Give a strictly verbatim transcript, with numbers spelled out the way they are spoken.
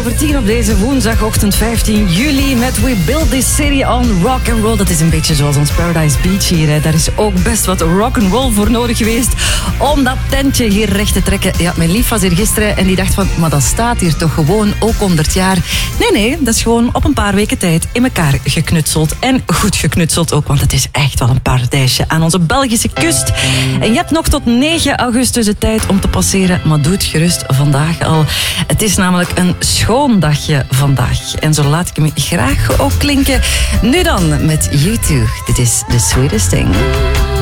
over tien op deze woensdagochtend vijftien juli met We Build This City on Rock and Roll. Dat is een beetje zoals ons Paradise Beach hier. Hè. Daar is ook best wat rock and roll voor nodig geweest om dat tentje hier recht te trekken. Ja, mijn lief was hier gisteren en die dacht van, maar dat staat hier toch gewoon ook honderd jaar. Nee, nee, dat is gewoon op een paar weken tijd in elkaar geknutseld. En goed geknutseld ook, want het is echt wel een paradijsje aan onze Belgische kust. En je hebt nog tot negen augustus de tijd om te passeren, maar doe het gerust vandaag al. Het is namelijk een schoon dagje vandaag. En zo laat ik hem graag ook klinken. Nu dan met U twee. Dit is The Sweetest Thing.